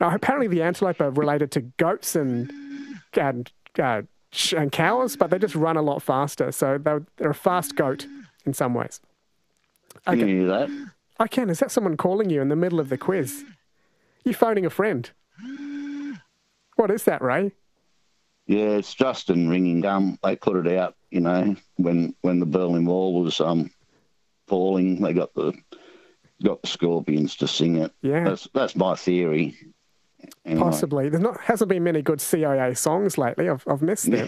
Apparently the antelope are related to goats and cows, but they just run a lot faster. So they're a fast goat in some ways. Can you hear that? I can. Is that someone calling you in the middle of the quiz? You phoning a friend? What is that, Ray? Yeah, it's Justin ringing. They put it out, when the Berlin Wall was falling. They got the Scorpions to sing it. Yeah, that's my theory. Anyway. Possibly. Hasn't been many good CIA songs lately. I've missed them.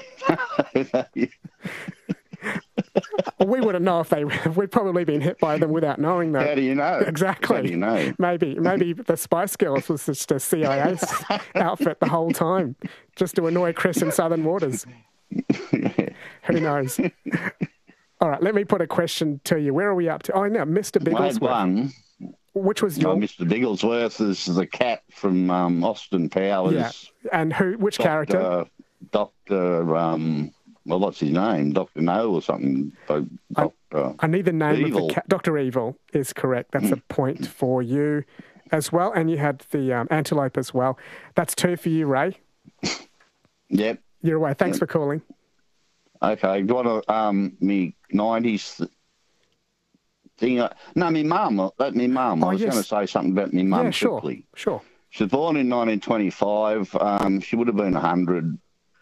We wouldn't know if we'd probably been hit by them without knowing that. How do you know? Exactly. How do you know? Maybe the Spice Girls was just a CIA outfit the whole time, just to annoy Chris in Southern Waters. Who knows? All right, let me put a question to you. Where are we up to? Oh, no, Mr. Bigglesworth. One. Which was your... Mr. Bigglesworth is the cat from Austin Powers. Yeah, and which character? Dr. What's his name? Dr. No or something. I need the name Evil. of the cat. Dr. Evil is correct. That's a point for you as well. And you had the antelope as well. That's 2 for you, Ray. Yep. You're away. Thanks for calling. Okay. Do you want me 90s thing? No, me mum. Me mum. I was going to say something about me mum quickly. Sure. She was born in 1925. She would have been 100.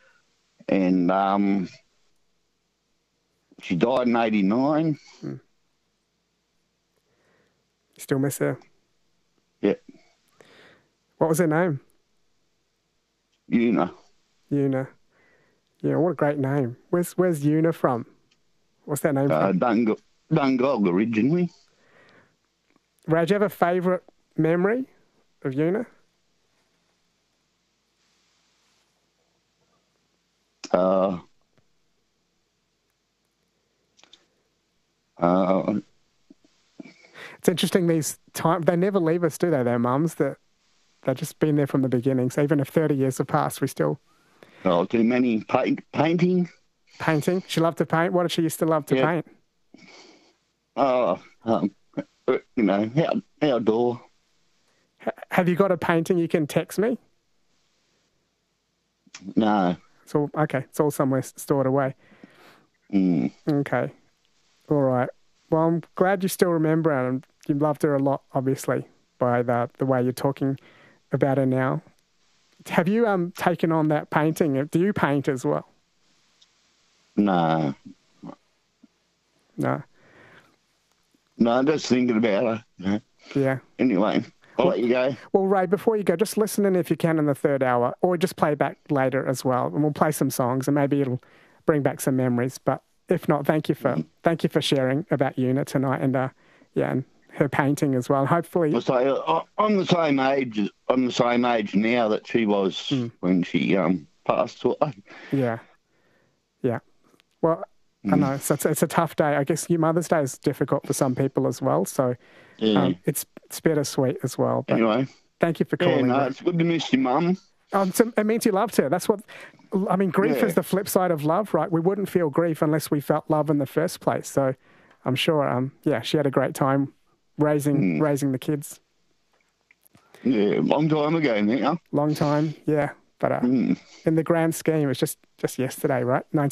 And she died in 89. Still miss her? Yeah. What was her name? Una. Una. Yeah, what a great name. Where's Una from? What's that name from? Dungog originally. Ray, do you have a favourite memory of Una? It's interesting, these times, they never leave us, do they? Their mums, they've just been there from the beginning. So even if 30 years have passed, we still... Oh, too many painting. Painting? She loved to paint? What did she used to love to paint? Outdoor. Have you got a painting you can text me? No. It's all somewhere stored away. Okay. All right. Well, I'm glad you still remember her, and you loved her a lot, obviously, by the way you're talking about her now. Have you taken on that painting? Do you paint as well? No. No. No, I'm just thinking about her. Yeah. Anyway, I'll let you go. Well, Ray, before you go, just listen in if you can in the third hour, or just play back later as well, and we'll play some songs, and maybe it'll bring back some memories. But if not, thank you for sharing about Una tonight, and and her painting as well. Hopefully, I'm the same age. I'm the same age now that she was when she passed away. Yeah. Well, I know it's a tough day. I guess your Mother's Day is difficult for some people as well. So it's bittersweet as well. But anyway, thank you for calling. Yeah, it's good to miss your mum. It means you loved her. That's what I mean. Grief is the flip side of love, right? We wouldn't feel grief unless we felt love in the first place. So I'm sure, she had a great time raising the kids. Yeah, long time ago now. Long time, yeah. But in the grand scheme, it's just yesterday, right?